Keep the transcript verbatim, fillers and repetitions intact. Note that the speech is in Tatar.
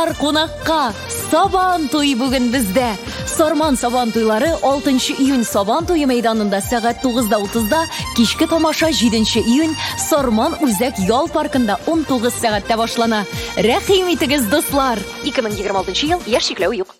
Дуслар, кунакка Сабан туй бүген бездә. Сарман Сабан туйлары алтынчы июнь Сабан туе мәйданында сәгать тугыз да утызда, кичке тамаша җиденче июнь Сарман Үзәк ял паркында он тугыз сәгатьтә башлана. Рәхим итегез, дуслар. ике мең егерме алтынчы ел яшь чикләве юк.